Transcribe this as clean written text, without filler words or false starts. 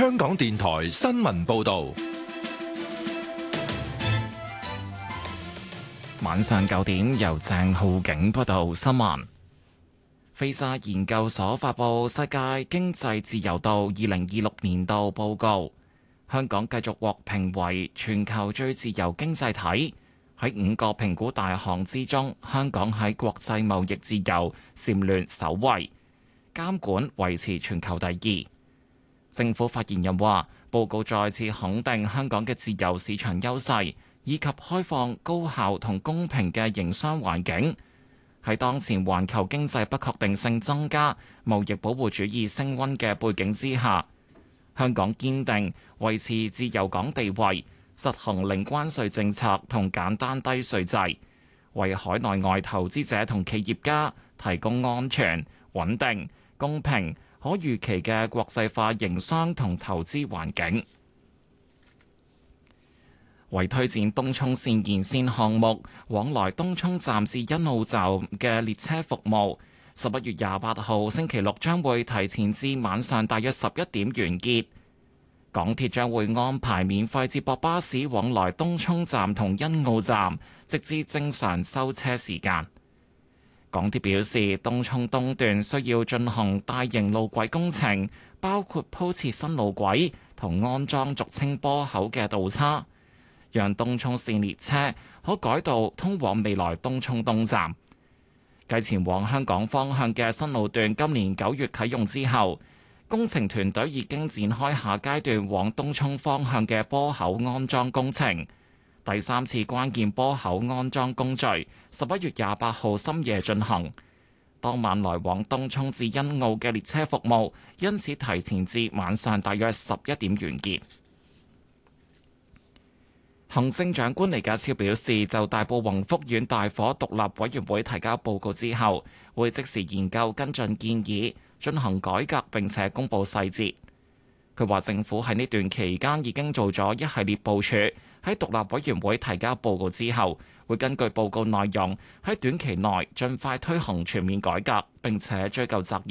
香港電台新聞報道。 晚上9點，由鄭浩景報道新聞。菲沙研究所發布《世界經濟自由度2026年度報告》，香港繼續獲評為全球最自由經濟體。喺5個評估大項之中，香港喺國際貿易自由蟬聯首位，監管維持全球第2。政府發言人話，報告再次肯定香港嘅自由市場優勢，以及開放、高效同公平嘅營商環境。喺當前環球經濟不確定性增加、貿易保護主義升溫嘅背景之下，香港堅定維持自由港地位，實行零關稅政策同簡單低稅制，為海內外投資者同企業家提供安全、穩定、公平、可預期嘅國際化營商同投資環境。為推展東涌綫延綫項目，往來東涌站至欣澳站嘅列車服務，11月28號星期六將會提前至晚上大約11點完結。港鐵將會安排免費接駁巴士往來東涌站同欣澳站，直至正常收車時間。港鐵表示，東涌東段需要進行大型路軌工程，包括鋪設新路軌同安裝俗稱波口嘅道岔，讓東涌綫列車可改道通往未來東涌東站。繼前往香港方向嘅新路段今年9月啟用之後，工程團隊已經展開下階段往東涌方向嘅波口安裝工程。第3次關鍵波口安裝工序11月28號深夜進行，當晚來往東涌至欣澳嘅列車服務因此提前至晚上大約11點完結。行政長官李家超表示，就大埔宏福苑大火獨立委員會提交報告之後，會即時研究跟進建議，進行改革並且公佈細節。佢話政府喺呢段期間已經做咗一系列部署，喺獨立委員會提交報告之後，會根據報告內容喺短期內盡快推行全面改革，並且追究責任。